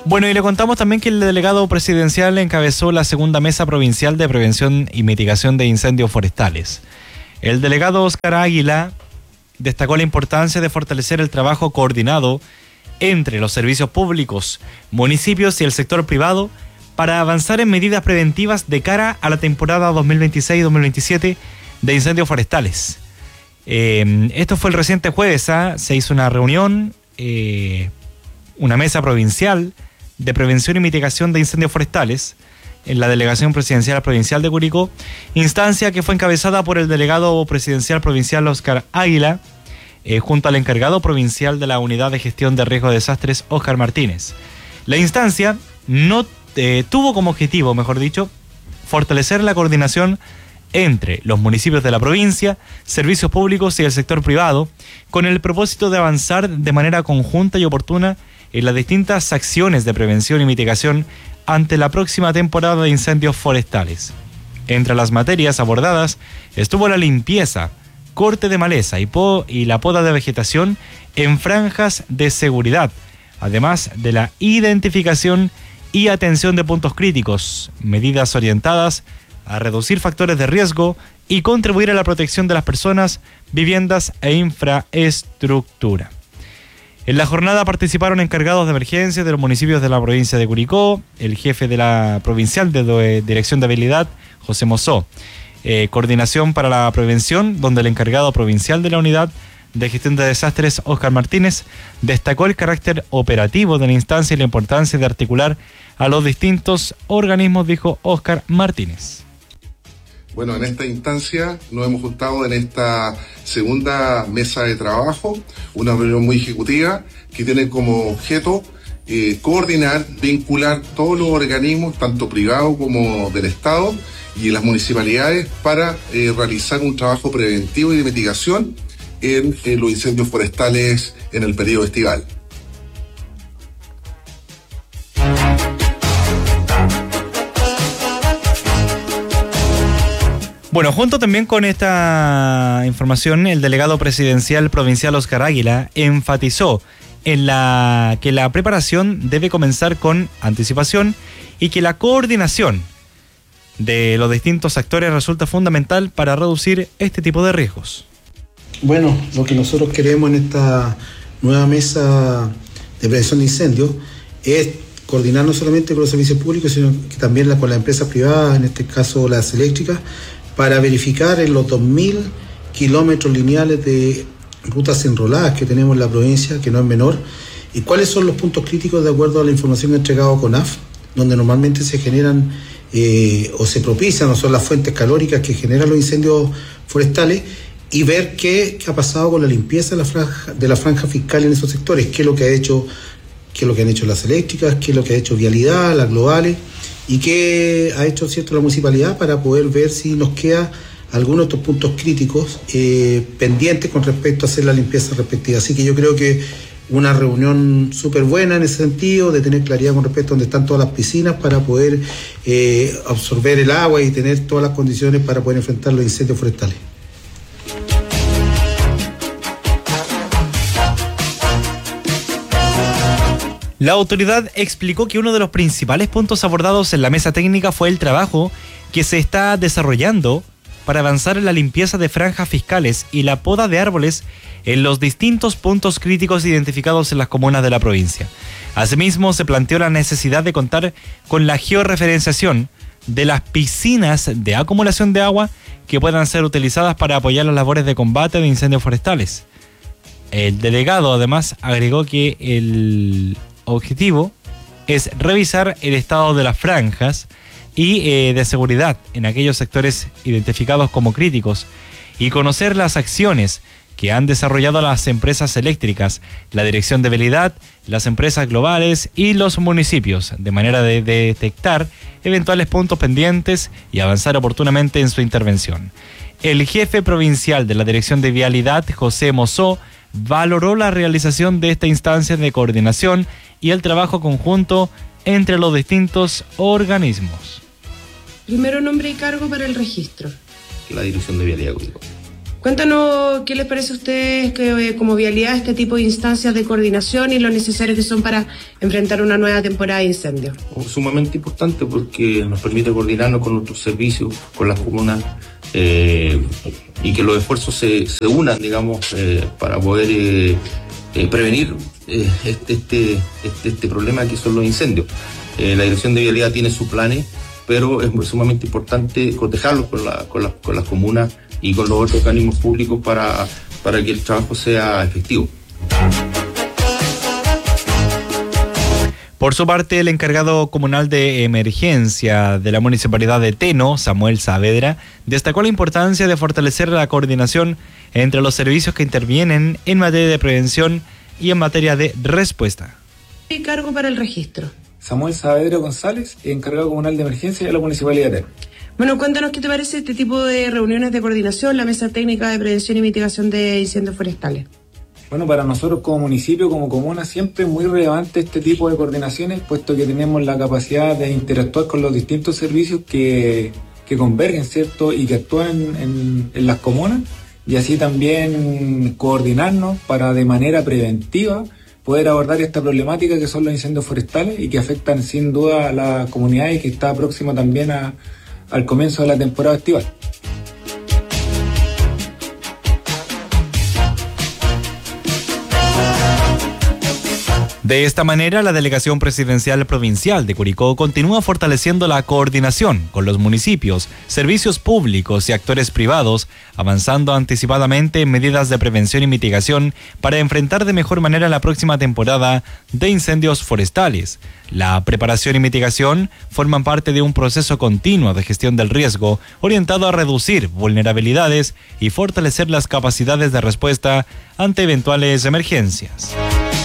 Bueno, y le contamos también que el delegado presidencial encabezó la segunda mesa provincial de prevención y mitigación de incendios forestales. El delegado Óscar Águila destacó la importancia de fortalecer el trabajo coordinado entre los servicios públicos, municipios y el sector privado para avanzar en medidas preventivas de cara a la temporada 2026-2027 de incendios forestales. Esto fue el reciente jueves, se hizo una reunión, una mesa provincial de prevención y mitigación de incendios forestales en la Delegación Presidencial Provincial de Curicó, instancia que fue encabezada por el delegado presidencial provincial Óscar Águila, junto al encargado provincial de la Unidad de Gestión de Riesgo de Desastres, Óscar Martínez. La instancia no tuvo como objetivo, mejor dicho, fortalecer la coordinación entre los municipios de la provincia, servicios públicos y el sector privado, con el propósito de avanzar de manera conjunta y oportuna en las distintas acciones de prevención y mitigación ante la próxima temporada de incendios forestales. Entre las materias abordadas estuvo la limpieza, corte de maleza y la poda de vegetación en franjas de seguridad, además de la identificación y atención de puntos críticos, medidas orientadas a reducir factores de riesgo y contribuir a la protección de las personas, viviendas e infraestructura. En la jornada participaron encargados de emergencia de los municipios de la provincia de Curicó, el jefe de la provincial de Dirección de Habilidad, José Mosó, Coordinación para la Prevención, donde el encargado provincial de la Unidad de Gestión de Desastres, Óscar Martínez, destacó el carácter operativo de la instancia y la importancia de articular a los distintos organismos, dijo Óscar Martínez. Bueno, en esta instancia nos hemos juntado en esta segunda mesa de trabajo, una reunión muy ejecutiva que tiene como objeto coordinar, vincular todos los organismos, tanto privados como del Estado y las municipalidades, para realizar un trabajo preventivo y de mitigación en los incendios forestales en el periodo estival. Bueno, junto también con esta información, el delegado presidencial provincial Óscar Águila enfatizó en que la preparación debe comenzar con anticipación y que la coordinación de los distintos actores resulta fundamental para reducir este tipo de riesgos. Bueno, lo que nosotros queremos en esta nueva mesa de prevención de incendios es coordinar no solamente con los servicios públicos, sino que también con las empresas privadas, en este caso las eléctricas, para verificar en los 2.000 kilómetros lineales de rutas enroladas que tenemos en la provincia, que no es menor, y cuáles son los puntos críticos de acuerdo a la información entregada a CONAF, donde normalmente se generan o se propician, o son las fuentes calóricas que generan los incendios forestales, y ver qué ha pasado con la limpieza de la franja fiscal en esos sectores, qué es lo que han hecho las eléctricas, qué es lo que ha hecho Vialidad, las globales, y qué ha hecho la municipalidad para poder ver si nos queda algunos de estos puntos críticos pendientes con respecto a hacer la limpieza respectiva. Así que yo creo que una reunión súper buena en ese sentido, de tener claridad con respecto a dónde están todas las piscinas para poder absorber el agua y tener todas las condiciones para poder enfrentar los incendios forestales. La autoridad explicó que uno de los principales puntos abordados en la mesa técnica fue el trabajo que se está desarrollando para avanzar en la limpieza de franjas fiscales y la poda de árboles en los distintos puntos críticos identificados en las comunas de la provincia. Asimismo, se planteó la necesidad de contar con la georreferenciación de las piscinas de acumulación de agua que puedan ser utilizadas para apoyar las labores de combate de incendios forestales. El delegado además agregó que el objetivo es revisar el estado de las franjas y de seguridad en aquellos sectores identificados como críticos y conocer las acciones que han desarrollado las empresas eléctricas, la Dirección de Habilidad, las empresas globales y los municipios, de manera de detectar eventuales puntos pendientes y avanzar oportunamente en su intervención. El jefe provincial de la Dirección de Vialidad, José Mosó, valoró la realización de esta instancia de coordinación y el trabajo conjunto entre los distintos organismos. Primero, nombre y cargo para el registro. La Dirección de Vialidad. Cuéntanos qué les parece a ustedes que, como vialidad, este tipo de instancias de coordinación y lo necesarios que son para enfrentar una nueva temporada de incendios. Sumamente importante porque nos permite coordinarnos con nuestros servicios, con las comunas, y que los esfuerzos se unan, digamos, para poder prevenir este problema que son los incendios. La Dirección de Vialidad tiene sus planes, pero es sumamente importante cotejarlos con las comunas y con los otros organismos públicos para que el trabajo sea efectivo. Por su parte, el encargado comunal de emergencia de la municipalidad de Teno, Samuel Saavedra, destacó la importancia de fortalecer la coordinación entre los servicios que intervienen en materia de prevención y en materia de respuesta. ¿Qué cargo para el registro? Samuel Saavedra González, encargado comunal de emergencia de la municipalidad de Teno. Bueno, cuéntanos qué te parece este tipo de reuniones de coordinación, la Mesa Técnica de Prevención y Mitigación de Incendios Forestales. Bueno, para nosotros como municipio, como comuna, siempre es muy relevante este tipo de coordinaciones, puesto que tenemos la capacidad de interactuar con los distintos servicios que convergen, ¿cierto? Y que actúan en las comunas, y así también coordinarnos para de manera preventiva poder abordar esta problemática que son los incendios forestales y que afectan sin duda a la comunidad y que está próxima también al comienzo de la temporada estival. De esta manera, la Delegación Presidencial Provincial de Curicó continúa fortaleciendo la coordinación con los municipios, servicios públicos y actores privados, avanzando anticipadamente en medidas de prevención y mitigación para enfrentar de mejor manera la próxima temporada de incendios forestales. La preparación y mitigación forman parte de un proceso continuo de gestión del riesgo orientado a reducir vulnerabilidades y fortalecer las capacidades de respuesta ante eventuales emergencias.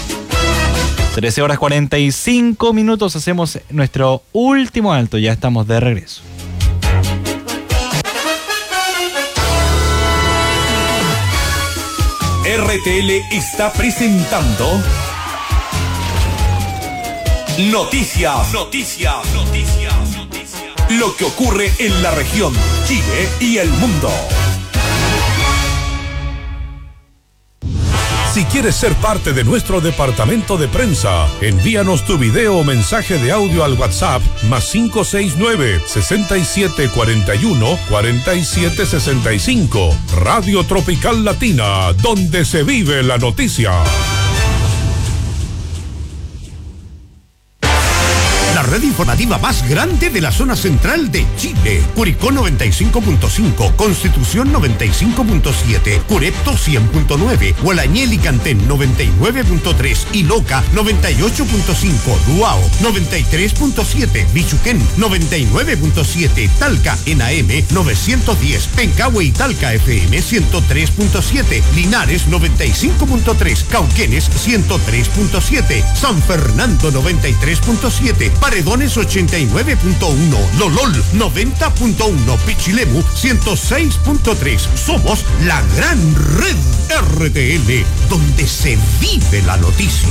13:45, hacemos nuestro último alto, ya estamos de regreso. RTL está presentando Noticias. Lo que ocurre en la región, Chile y el mundo. Si quieres ser parte de nuestro departamento de prensa, envíanos tu video o mensaje de audio al WhatsApp +569 6741 4765. Radio Tropical Latina, donde se vive la noticia. La red informativa más grande de la zona central de Chile. Curicó 95.5, Constitución 95.7, Curepto 100.9, Gualañé y Cantén 99.3 y Loca 98.5, Ruao 93.7, Bichuquén 99.7, Talca en AM 910, Pencahue y Talca FM 103.7, Linares 95.3, Cauquenes 103.7, San Fernando 93.7, Paredones 89.1, Lolol 90.1, Pichilemu 106.3. Somos la gran red RTL, donde se vive la noticia.